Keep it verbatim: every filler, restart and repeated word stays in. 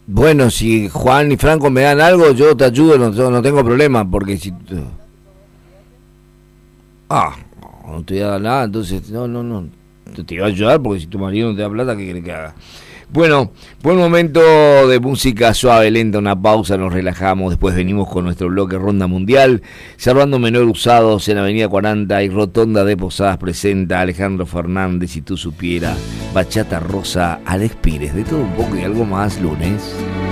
Bueno, si Juan y Franco me dan algo, yo te ayudo, no, no tengo problema, porque si... Ah, no te voy a dar nada, entonces, no, no, no, te, te iba a ayudar, porque si tu marido no te da plata, ¿qué querés que haga? Bueno, buen momento de música suave, lenta, una pausa, nos relajamos, después venimos con nuestro bloque Ronda Mundial, cerrando Menor Usados en Avenida cuarenta y Rotonda de Posadas presenta Alejandro Fernández, Si tú supieras, Bachata Rosa, Alex Pires, de todo un poco y algo más, lunes.